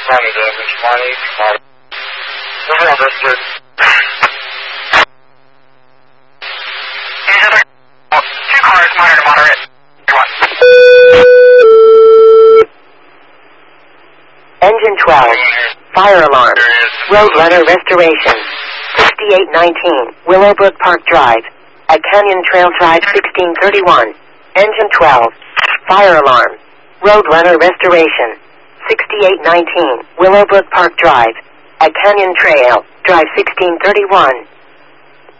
Two cars, minor to moderate. Engine 12. Fire alarm. Roadrunner restoration. 6819 Willowbrook Park Drive. At Canyon Trail Drive 1631. Engine 12. Fire alarm. Roadrunner restoration. 6819 Willowbrook Park Drive. At Canyon Trail Drive 1631.